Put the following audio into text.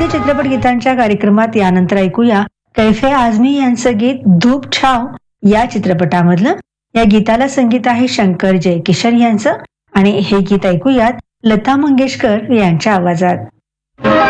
मराठी चित्रपट गीतांच्या कार्यक्रमात यानंतर ऐकूया कैफे आझमी यांचं गीत धूप छाव या चित्रपटामधलं. या गीताला संगीत आहे शंकर जयकिशन यांचं आणि हे गीत ऐकूयात लता मंगेशकर यांच्या आवाजात.